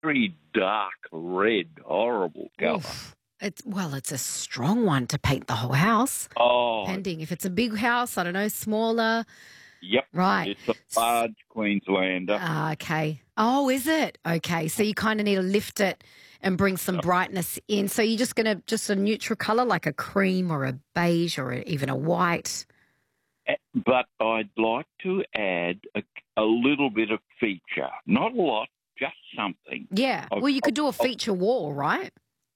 very dark red, horrible colour. Oof. It's a strong one to paint the whole house. Oh, Depending if it's a big house, I don't know, smaller. yep. Right. It's a large Queenslander. Okay. Oh, is it? Okay. So you kind of need to lift it and bring some brightness in. So you're just going to, just a neutral colour like a cream or a beige or even a white. But I'd like to add a little bit of feature. Not a lot, just something. Yeah. Well, you could do a feature wall, right?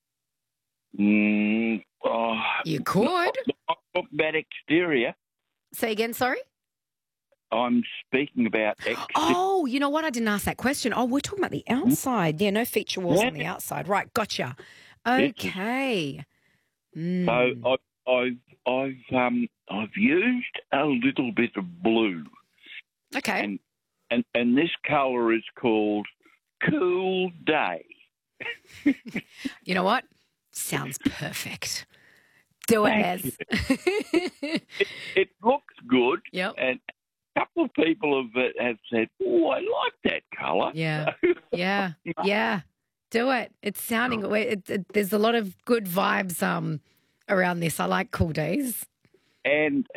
You could. Not about exterior. Say again, sorry? I'm speaking about exterior. Oh, you know what? I didn't ask that question. Oh, we're talking about the outside. Yeah, no feature walls on the outside. Right, gotcha. Okay. So I've used a little bit of blue. Okay. And this colour is called Cool Day. You know what? Sounds perfect. Do it, Ez. It looks good. Yep. And a couple of people have said, "Oh, I like that colour." Yeah. Yeah. Do it. It's sounding. There's a lot of good vibes around this. I like cool days. And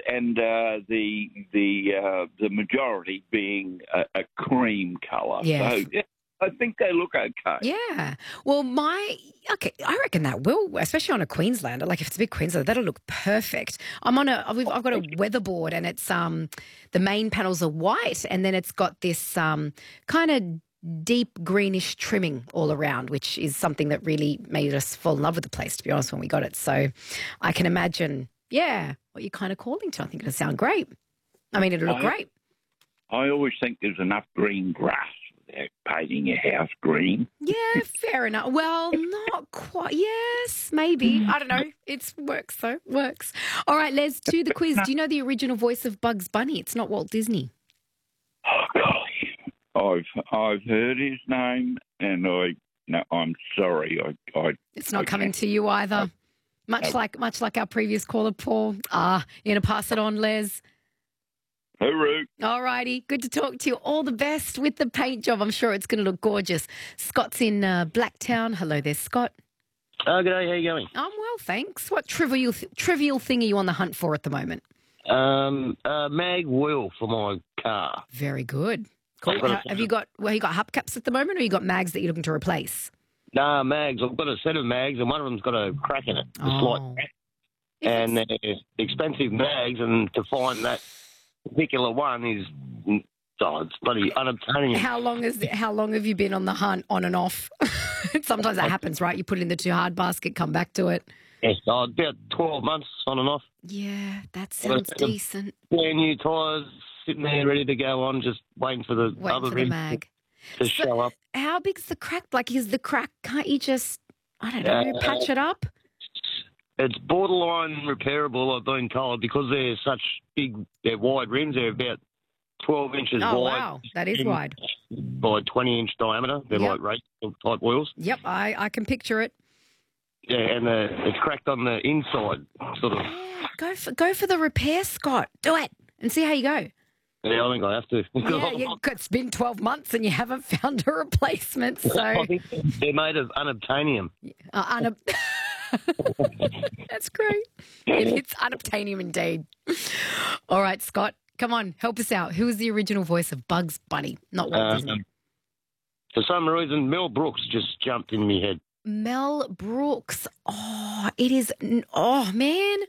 the majority being a cream colour. Yes. So yeah, I think they look okay. Yeah. Well, I reckon that will, especially on a Queenslander. Like if it's a big Queenslander, that'll look perfect. I've got a weatherboard, and it's the main panels are white, and then it's got this kind of deep greenish trimming all around, which is something that really made us fall in love with the place, to be honest, when we got it. So I can imagine, what you're kind of calling to. I think it'll sound great. I mean, it'll look great. I always think there's enough green grass without painting your house green. Yeah, fair enough. Well, not quite. Yes, maybe. I don't know. It works, though. Works. All right, Les, to the quiz. Do you know the original voice of Bugs Bunny? It's not Walt Disney. Oh, golly. I've heard his name, and I'm sorry. It's not coming to you either. Much like our previous caller, Paul. You're going to pass it on, Les. Hooroo. All righty. Good to talk to you. All the best with the paint job. I'm sure it's going to look gorgeous. Scott's in Blacktown. Hello there, Scott. Oh, g'day. How you going? I'm well, thanks. What trivial thing are you on the hunt for at the moment? Mag wheel for my car. Very good. Cool. Have you got hubcaps at the moment, or you got mags that you're looking to replace? Nah, mags. I've got a set of mags, and one of them's got a crack in it, a slight crack. And they're expensive mags, and to find that particular one is, it's bloody unobtainium. How long have you been on the hunt, on and off? Sometimes that happens, right? You put it in the too hard basket, come back to it. Yes, about 12 months on and off. Yeah, that sounds decent. Brand new tyres, sitting there ready to go on, just waiting for the mag to show up. How big's the crack? Like, is the crack, can't you just, I don't know, patch it up? It's borderline repairable, I've been told, because they're such they're wide rims. They're about 12 inches wide. Oh, wow. That is wide. By 20-inch diameter. They're like race type wheels. Yep, I can picture it. Yeah, and it's cracked on the inside, sort of. Go for the repair, Scott. Do it and see how you go. Yeah, I think I have to. It's been 12 months and you haven't found a replacement. So I think they're made of unobtainium. That's great. It's unobtainium indeed. All right, Scott, come on, help us out. Who was the original voice of Bugs Bunny? Not Walt Disney. For some reason, Mel Brooks just jumped in my head. Mel Brooks. Oh, it is. Oh, man.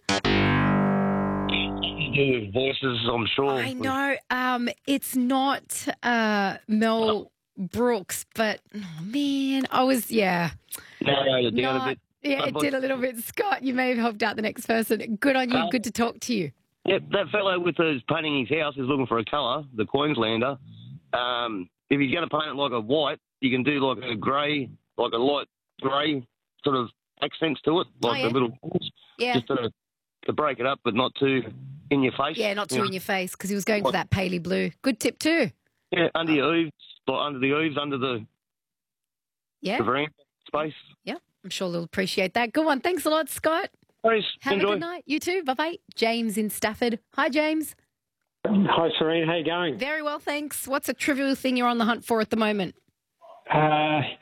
With voices, I'm sure. I know. It's not Mel Brooks, but oh, man, I was No, you're doing a bit. Yeah, it did a little bit. Scott, you may have helped out the next person. Good on you. Good to talk to you. Yep, that fellow with his painting his house is looking for a colour, the Queenslander. If he's going to paint it like a white, you can do like a grey, like a light grey sort of accents to it, like the little just to break it up, but not too in your face. Yeah, not too in your face, because he was going for that paley blue. Good tip too. Yeah, under your eaves, like under the eaves, under the veranda space. Yeah, I'm sure they'll appreciate that. Good one. Thanks a lot, Scott. Thanks. Have a good night. You too. Bye-bye. James in Stafford. Hi, James. Hi, Serene. How you going? Very well, thanks. What's a trivial thing you're on the hunt for at the moment? Uh,